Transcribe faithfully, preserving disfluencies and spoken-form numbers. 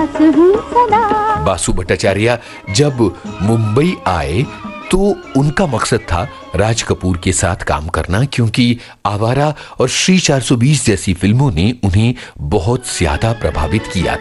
पास हूँ सदा। बासु भट्टाचार्य जब मुंबई आए तो उनका मकसद था राज कपूर के साथ काम करना, क्योंकि आवारा और श्री चार सौ बीस जैसी फिल्मों ने उन्हें बहुत ज्यादा प्रभावित किया